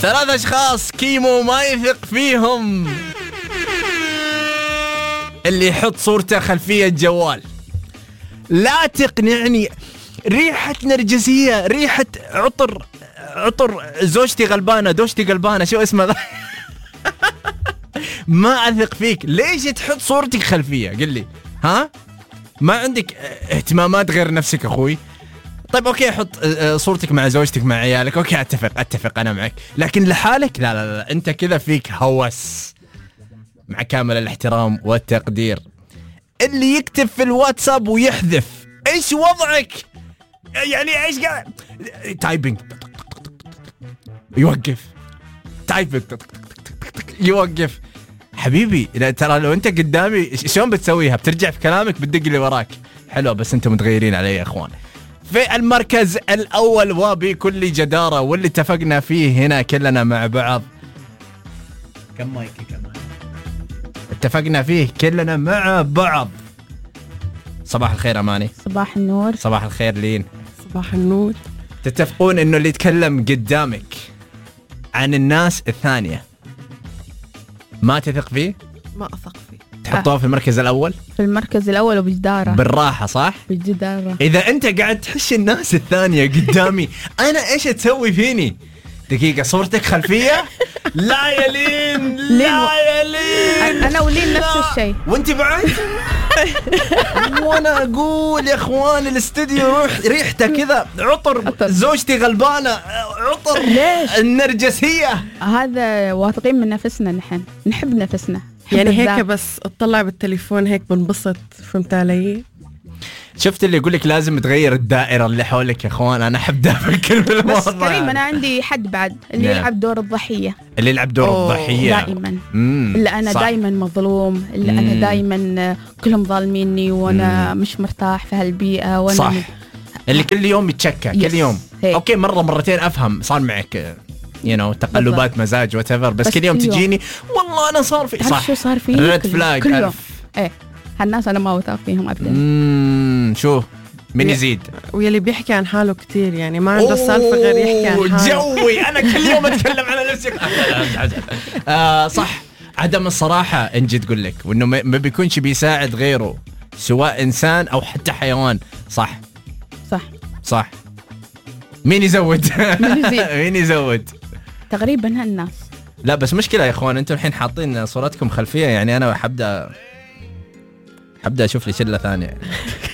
3 أشخاص كيمو ما يثق فيهم: اللي يحط صورته خلفية جوال. لا تقنعني، ريحة نرجسية، ريحة عطر زوجتي غلبانة، دوشتي غلبانة، شو اسمه ذا؟ ما أثق فيك. ليش تحط صورتك خلفية؟ قل لي، ها؟ ما عندك اهتمامات غير نفسك أخوي؟ طيب أوكي، حط صورتك مع زوجتك مع عيالك، أوكي أتفق أنا معك. لكن لحالك لا، أنت كذا فيك هوس. مع كامل الاحترام والتقدير، اللي يكتب في الواتساب ويحذف، إيش وضعك؟ يعني إيش قاعد تايبينج يوقف، تايبينج يوقف. حبيبي ترى لو أنت قدامي شلون بتسويها؟ بترجع في كلامك، بتدق اللي وراك. حلو، بس أنتم متغيرين علي يا أخوان. في المركز الأول وبكل جدارة، واللي اتفقنا فيه هنا كلنا مع بعض، كم مايكي كمان اتفقنا فيه كلنا مع بعض. صباح الخير أماني. صباح النور. صباح الخير لين. صباح النور. تتفقون إنه اللي يتكلم قدامك عن الناس الثانية ما تثق فيه؟ ما أثق فيه. تحطوه في المركز الأول؟ في المركز الأول وبجدارة، بالراحة صح؟ بجدارة. إذا أنت قاعد تحش الناس الثانية قدامي، أنا إيش تسوي فيني؟ دقيقة، صورتك خلفية؟ لا يا لين، لا يا لين، أنا ولين نفس الشيء. وأنت بعد؟ وأنا أقول يا إخوان الاستديو ريحته كذا عطر زوجتي غلبانة، عطر ليش؟ النرجسية. هذا واثقين من نفسنا، نحب نفسنا، يعني هيك بس اطلع بالتليفون هيك بنبسط. فهمت علي؟ شفت اللي يقولك لازم تغير الدائرة اللي حولك يا اخوان؟ انا احب افكر في الموضوع. بس كريم انا عندي حد بعد اللي يلعب دور الضحية، اللي يلعب دور الضحية دائما. اللي انا دائما مظلوم، اللي انا دائما كلهم ظالميني وانا مش مرتاح في هالبيئة، وانا صح. اللي كل يوم يتشكى كل يوم. هيك. اوكي مرة مرتين افهم صار معك تقلبات مزاج وتفر، بس كل يوم تجيني والله انا صار في صح شو صار فيه ريد فلاج كل يوم. ايه هالناس انا ما بثق فيهم ابدا. شو مين يزيد؟ ويلي بيحكي عن حاله كتير، يعني ما عنده سالفة غير يحكي عن حاله. جوي انا كل يوم اتكلم على نفسي. صح، عدم الصراحة انجي تقول لك، وانه ما بيكونش بيساعد غيره سواء انسان او حتى حيوان. صح صح صح. مين يزود؟ مين يزود؟ تقريبا هالناس. لا بس مشكلة يا اخوان، انتم الحين حاطين صورتكم خلفية، يعني انا حبدا اشوف لي شلة ثانية.